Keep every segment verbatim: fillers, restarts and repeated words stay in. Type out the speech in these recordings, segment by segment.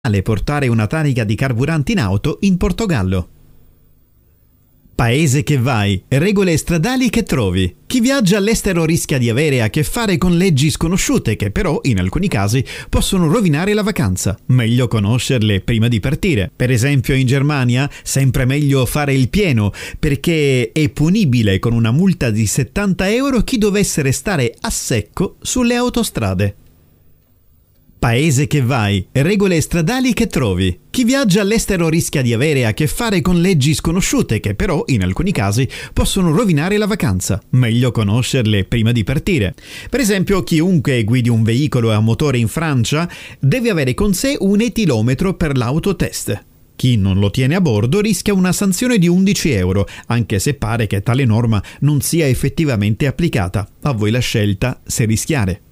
portare una tariga di carburante in auto in Portogallo. Paese che vai, regole stradali che trovi. Chi viaggia all'estero rischia di avere a che fare con leggi sconosciute che però, in alcuni casi, possono rovinare la vacanza. Meglio conoscerle prima di partire. Per esempio in Germania, sempre meglio fare il pieno, perché è punibile con una multa di settanta euro chi dovesse restare a secco sulle autostrade. Paese che vai, regole stradali che trovi. Chi viaggia all'estero rischia di avere a che fare con leggi sconosciute che però, in alcuni casi, possono rovinare la vacanza. Meglio conoscerle prima di partire. Per esempio, chiunque guidi un veicolo a motore in Francia deve avere con sé un etilometro per l'autotest. Chi non lo tiene a bordo rischia una sanzione di undici euro, anche se pare che tale norma non sia effettivamente applicata. A voi la scelta se rischiare.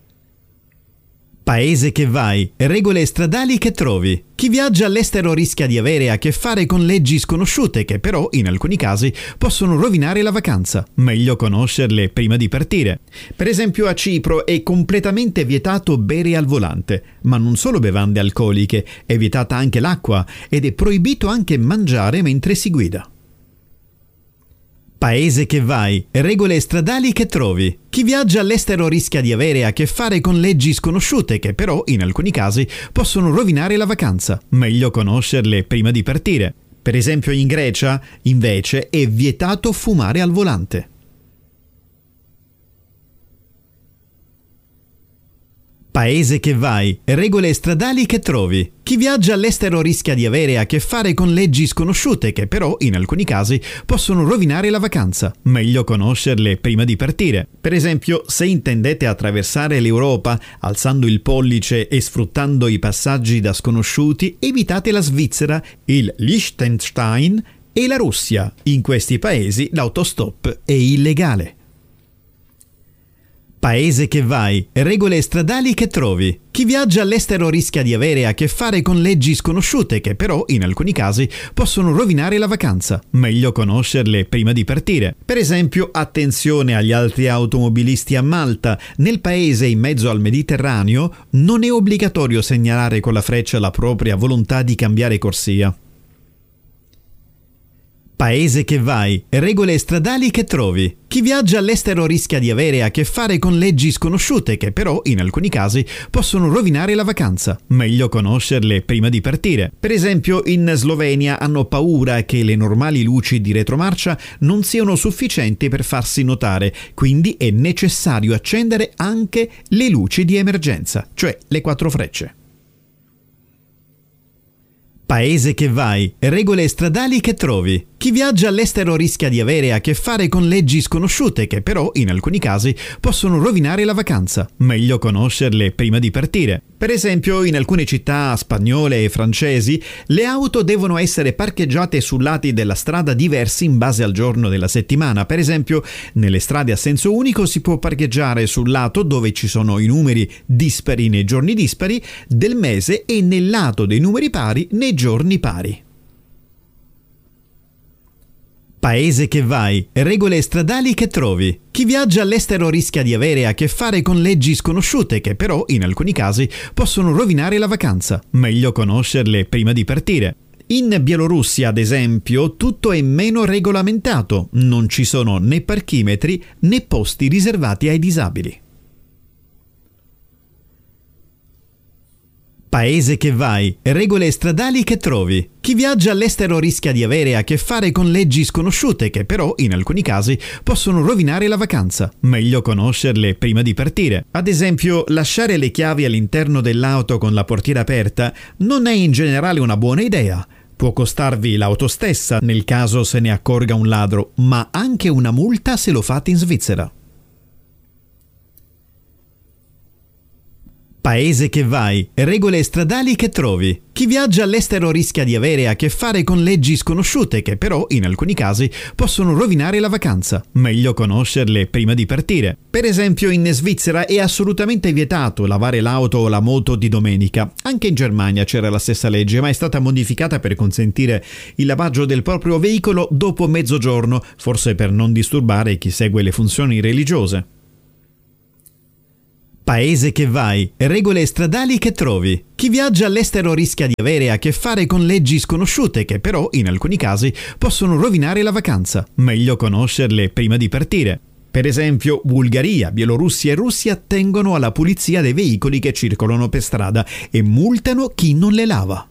Paese che vai, regole stradali che trovi. Chi viaggia all'estero rischia di avere a che fare con leggi sconosciute che però, in alcuni casi, possono rovinare la vacanza. Meglio conoscerle prima di partire. Per esempio a Cipro è completamente vietato bere al volante, ma non solo bevande alcoliche, è vietata anche l'acqua ed è proibito anche mangiare mentre si guida. Paese che vai, regole stradali che trovi. Chi viaggia all'estero rischia di avere a che fare con leggi sconosciute che però, in alcuni casi, possono rovinare la vacanza. Meglio conoscerle prima di partire. Per esempio in Grecia, invece, è vietato fumare al volante. Paese che vai, regole stradali che trovi. Chi viaggia all'estero rischia di avere a che fare con leggi sconosciute che però, in alcuni casi, possono rovinare la vacanza. Meglio conoscerle prima di partire. Per esempio, se intendete attraversare l'Europa alzando il pollice e sfruttando i passaggi da sconosciuti, evitate la Svizzera, il Liechtenstein e la Russia. In questi paesi l'autostop è illegale. Paese che vai, regole stradali che trovi. Chi viaggia all'estero rischia di avere a che fare con leggi sconosciute che però, in alcuni casi, possono rovinare la vacanza. Meglio conoscerle prima di partire. Per esempio, attenzione agli altri automobilisti a Malta. Nel paese in mezzo al Mediterraneo non è obbligatorio segnalare con la freccia la propria volontà di cambiare corsia. Paese che vai, regole stradali che trovi. Chi viaggia all'estero rischia di avere a che fare con leggi sconosciute che però, in alcuni casi, possono rovinare la vacanza. Meglio conoscerle prima di partire. Per esempio, in Slovenia hanno paura che le normali luci di retromarcia non siano sufficienti per farsi notare, quindi è necessario accendere anche le luci di emergenza, cioè le quattro frecce. Paese che vai, regole stradali che trovi. Chi viaggia all'estero rischia di avere a che fare con leggi sconosciute che però, in alcuni casi, possono rovinare la vacanza. Meglio conoscerle prima di partire. Per esempio, in alcune città spagnole e francesi, le auto devono essere parcheggiate su lati della strada diversi in base al giorno della settimana. Per esempio, nelle strade a senso unico si può parcheggiare sul lato dove ci sono i numeri dispari nei giorni dispari del mese e nel lato dei numeri pari nei giorni pari. Paese che vai, regole stradali che trovi. Chi viaggia all'estero rischia di avere a che fare con leggi sconosciute che però, in alcuni casi, possono rovinare la vacanza. Meglio conoscerle prima di partire. In Bielorussia, ad esempio, tutto è meno regolamentato. Non ci sono né parchimetri né posti riservati ai disabili. Paese che vai, regole stradali che trovi. Chi viaggia all'estero rischia di avere a che fare con leggi sconosciute che però, in alcuni casi, possono rovinare la vacanza. Meglio conoscerle prima di partire. Ad esempio, lasciare le chiavi all'interno dell'auto con la portiera aperta non è in generale una buona idea. Può costarvi l'auto stessa nel caso se ne accorga un ladro, ma anche una multa se lo fate in Svizzera. Paese che vai, regole stradali che trovi. Chi viaggia all'estero rischia di avere a che fare con leggi sconosciute che però, in alcuni casi, possono rovinare la vacanza. Meglio conoscerle prima di partire. Per esempio, in Svizzera è assolutamente vietato lavare l'auto o la moto di domenica. Anche in Germania c'era la stessa legge, ma è stata modificata per consentire il lavaggio del proprio veicolo dopo mezzogiorno, forse per non disturbare chi segue le funzioni religiose. Paese che vai, regole stradali che trovi. Chi viaggia all'estero rischia di avere a che fare con leggi sconosciute che però, in alcuni casi, possono rovinare la vacanza. Meglio conoscerle prima di partire. Per esempio, Bulgaria, Bielorussia e Russia tengono alla pulizia dei veicoli che circolano per strada e multano chi non le lava.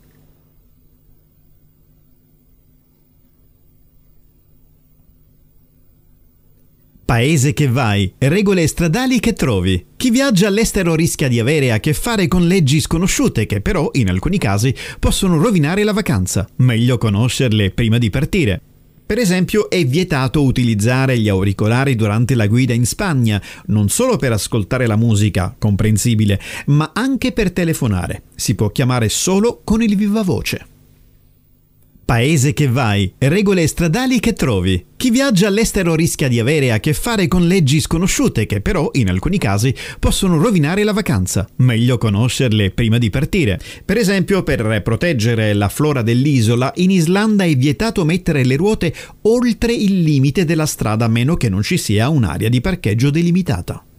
Paese che vai, regole stradali che trovi. Chi viaggia all'estero rischia di avere a che fare con leggi sconosciute che però, in alcuni casi, possono rovinare la vacanza. Meglio conoscerle prima di partire. Per esempio, è vietato utilizzare gli auricolari durante la guida in Spagna, non solo per ascoltare la musica, comprensibile, ma anche per telefonare. Si può chiamare solo con il vivavoce. Paese che vai, regole stradali che trovi. Chi viaggia all'estero rischia di avere a che fare con leggi sconosciute che però, in alcuni casi, possono rovinare la vacanza. Meglio conoscerle prima di partire. Per esempio, per proteggere la flora dell'isola, in Islanda è vietato mettere le ruote oltre il limite della strada a meno che non ci sia un'area di parcheggio delimitata.